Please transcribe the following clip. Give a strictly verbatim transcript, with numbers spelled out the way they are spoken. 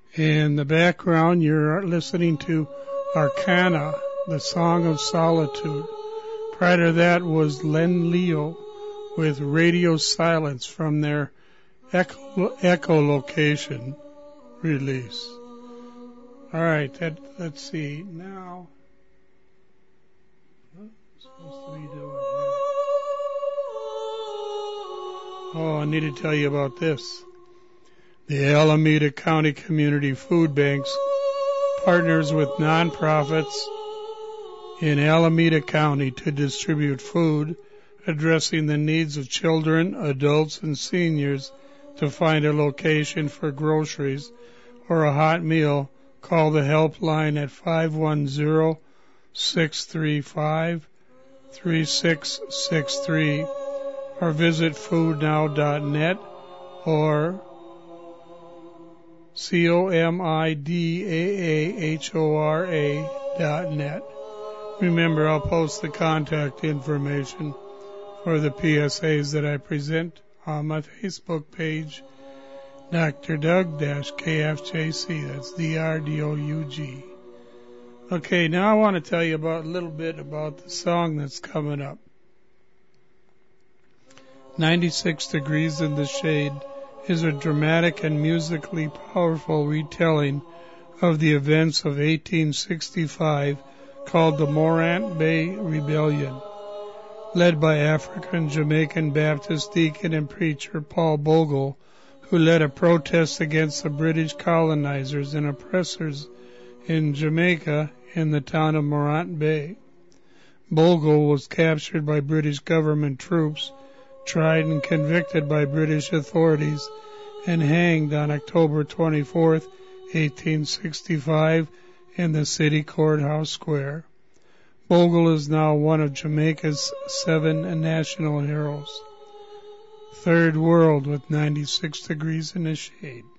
In the background, you're listening to Arcana, the Song of Solitude. Prior to that was Len Leo with Radio Silence from their Echo, Echolocation release. All right, that, let's see. Now, what am I supposed to be doing here? Oh, I need to tell you about this. The Alameda County Community Food Banks partners with nonprofits in Alameda County to distribute food addressing the needs of children, adults, and seniors. To find a location for groceries or a hot meal, call the helpline at five one zero, six three five, three six six three or visit food now dot net or C O M I D A A H O R A dot net. Remember, I'll post the contact information for the P S As that I present on my Facebook page, Doctor Doug K F J C. That's D R D O U G. Okay, now I want to tell you about a little bit about the song that's coming up. ninety-six Degrees in the Shade is a dramatic and musically powerful retelling of the events of eighteen sixty-five called the Morant Bay Rebellion, led by African-Jamaican Baptist deacon and preacher Paul Bogle, who led a protest against the British colonizers and oppressors in Jamaica in the town of Morant Bay. Bogle was captured by British government troops, tried and convicted by British authorities, and hanged on October twenty-fourth, eighteen sixty-five in the city courthouse square. Bogle is now one of Jamaica's seven national heroes. Third World with ninety-six Degrees in the Shade.